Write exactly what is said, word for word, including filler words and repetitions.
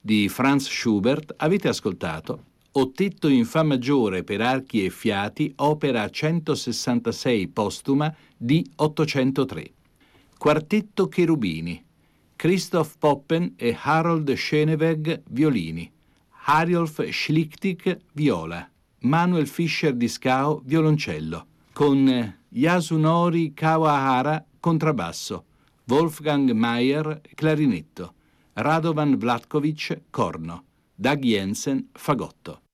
di Franz Schubert avete ascoltato Ottetto in Fa maggiore per archi e fiati, opera centosessantasei postuma di ottocentotre. Quartetto Cherubini, Christoph Poppen e Harold Schöneweg violini, Ariolf Schlichtig viola, Manuel Fischer Discao violoncello, con Yasunori Kawahara contrabbasso, Wolfgang Mayer clarinetto, Radovan Vlatkovic corno, Dag Jensen fagotto.